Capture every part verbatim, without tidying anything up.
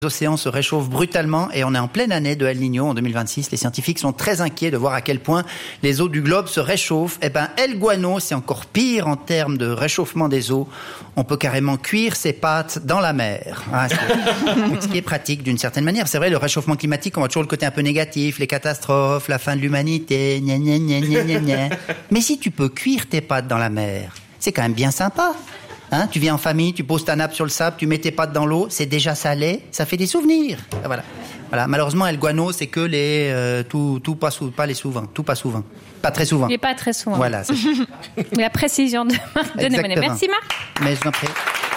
Les océans se réchauffent brutalement et on est en pleine année de El Niño en deux mille vingt-six. Les scientifiques sont très inquiets de voir à quel point les eaux du globe se réchauffent. Eh ben, El Guano, c'est encore pire en termes de réchauffement des eaux. On peut carrément cuire ses pâtes dans la mer. Ah, ce qui est pratique d'une certaine manière. C'est vrai, le réchauffement climatique, on voit toujours le côté un peu négatif, les catastrophes, la fin de l'humanité, gna gna gna gna gna gna. Mais si tu peux cuire tes pâtes dans la mer, c'est quand même bien sympa. Hein, tu viens en famille, tu poses ta nappe sur le sable, tu mets tes pattes dans l'eau, c'est déjà salé, ça fait des souvenirs. Voilà. Voilà. Malheureusement, El Guano, c'est que les euh, tout, tout pas, sou, pas les souvent, tout pas souvent, pas très souvent. Et pas très souvent. Voilà. C'est... La précision de Marc Denemonet. Merci Marc. Mais je vous en prie.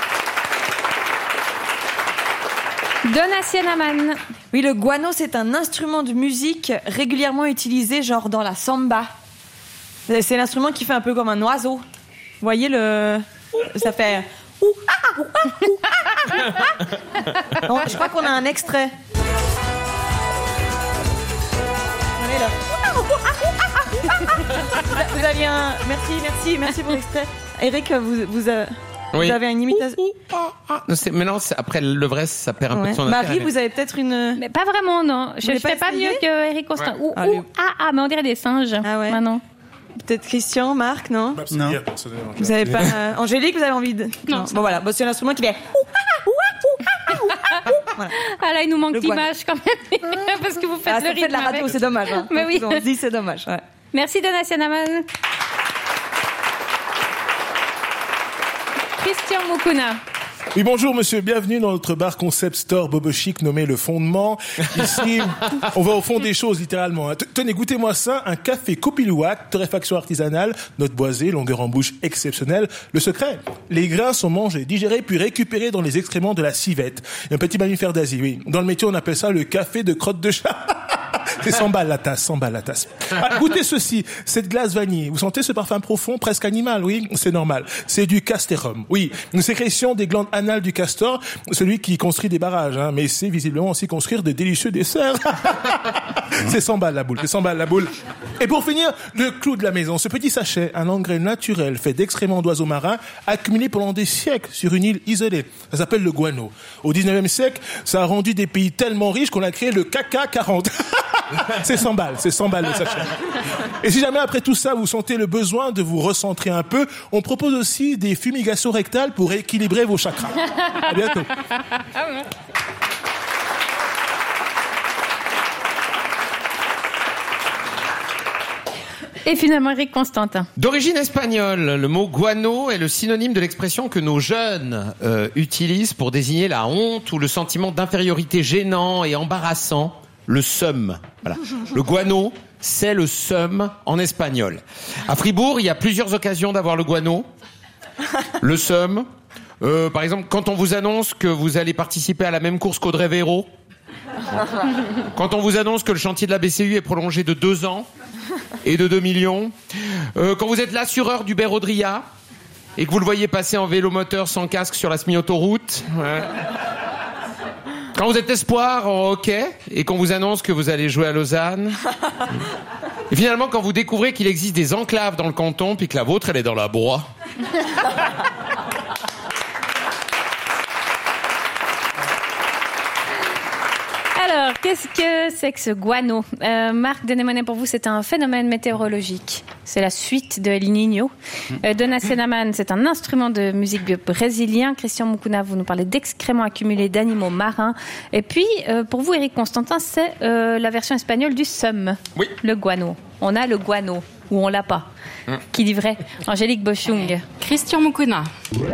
Donatien Amann. Oui, le guano, c'est un instrument de musique régulièrement utilisé, genre dans la samba. C'est l'instrument qui fait un peu comme un oiseau. Vous voyez le... Ça fait... Non, je crois qu'on a un extrait. Allez, là. Vous aviez un... Merci, merci, merci pour l'extrait. Eric, vous, vous, avez... oui. vous avez une imitation. Non, c'est... Mais non, c'est... après le vrai, ça perd un ouais. peu de son Marie, intérêt. Marie, vous avez peut-être une... Mais pas vraiment, non. Je ne fais pas mieux que Eric Constant. Ouais. Ou, ah, ou ah, ah, mais on dirait des singes. Ah ouais. Maintenant. Peut-être Christian, Marc, non? Bah, non. Bien, vous avez pas... Euh... Angélique, vous avez envie de... Non. non. Bon, voilà. Bon, c'est l'instrument qui fait... Voilà. Ah là, il nous manque l'image quand même. Parce que vous faites ah, le rythme fait de la radio, avec. C'est dommage. Hein. Mais oui. On se dit, c'est dommage. Ouais. Merci, Donatien Amann. Christian Mukuna. Oui, bonjour monsieur, bienvenue dans notre bar concept store Bobo Chic nommé Le Fondement. Ici, on va au fond des choses littéralement. Tenez, goûtez-moi ça, un café Copilouac, torréfaction artisanale, note boisée, longueur en bouche exceptionnelle. Le secret, les grains sont mangés, digérés puis récupérés dans les excréments de la civette. Un petit mammifère d'Asie, oui. Dans le métier, on appelle ça le café de crotte de chat. C'est cent balles la tasse, cent balles la tasse. Ah, goûtez ceci, cette glace vanille. Vous sentez ce parfum profond, presque animal, oui, c'est normal. C'est du casterum, oui, une sécrétion des glandes anales du castor, celui qui construit des barrages, hein, mais c'est visiblement aussi construire de délicieux desserts. C'est cent balles la boule, c'est cent balles la boule. Et pour finir, le clou de la maison, ce petit sachet, un engrais naturel fait d'excréments d'oiseaux marins, accumulé pendant des siècles sur une île isolée. Ça s'appelle le guano. Au dix-neuvième siècle, ça a rendu des pays tellement riches qu'on a créé le C A C quarante. C'est cent balles, c'est cent balles le sachet. Et si jamais après tout ça vous sentez le besoin de vous recentrer un peu, on propose aussi des fumigations rectales pour équilibrer vos chakras. À bientôt. Et finalement, Eric Constantin. D'origine espagnole, le mot guano est le synonyme de l'expression que nos jeunes euh, utilisent pour désigner la honte ou le sentiment d'infériorité gênant et embarrassant. Le seum. Voilà. Le guano, c'est le seum en espagnol. À Fribourg, il y a plusieurs occasions d'avoir le guano. Le seum. Euh, par exemple, quand on vous annonce que vous allez participer à la même course qu'Audrey Véro. Quand on vous annonce que le chantier de la B C U est prolongé de deux ans et de deux millions. Euh, quand vous êtes l'assureur d'Hubert Audria et que vous le voyez passer en vélomoteur sans casque sur la semi-autoroute. Ouais. Quand vous êtes espoir en hockey et qu'on vous annonce que vous allez jouer à Lausanne. Et finalement, quand vous découvrez qu'il existe des enclaves dans le canton puis que la vôtre, elle est dans la Broye. Alors, qu'est-ce que c'est que ce guano ? euh, Marc Denemonet, pour vous, c'est un phénomène météorologique. C'est la suite de El Niño. Euh, Donatien Amann, c'est un instrument de musique brésilien. Christian Mukuna, vous nous parlez d'excréments accumulés d'animaux marins. Et puis, euh, pour vous, Eric Constantin, c'est euh, la version espagnole du seum. Oui. Le guano. On a le guano, ou on l'a pas. Hum. Qui dit vrai ? Angélique Bochung. Christian Mukuna.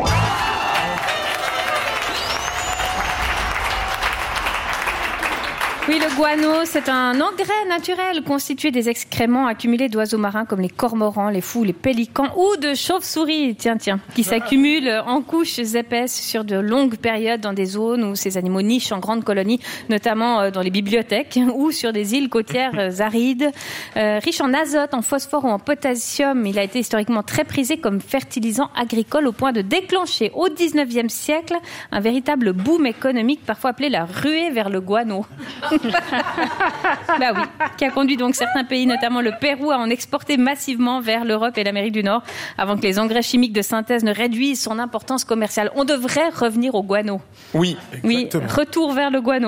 Oui, le guano, c'est un engrais naturel constitué des excréments accumulés d'oiseaux marins comme les cormorans, les fous, les pélicans ou de chauves-souris, tiens, tiens, qui s'accumulent en couches épaisses sur de longues périodes dans des zones où ces animaux nichent en grandes colonies, notamment dans les bibliothèques ou sur des îles côtières arides. Euh, riche en azote, en phosphore ou en potassium, il a été historiquement très prisé comme fertilisant agricole au point de déclencher au dix-neuvième siècle un véritable boom économique, parfois appelé la ruée vers le guano. Bah oui, qui a conduit donc certains pays, notamment le Pérou, à en exporter massivement vers l'Europe et l'Amérique du Nord, avant que les engrais chimiques de synthèse ne réduisent son importance commerciale. On devrait revenir au guano. Oui, exactement. Oui, retour vers le guano.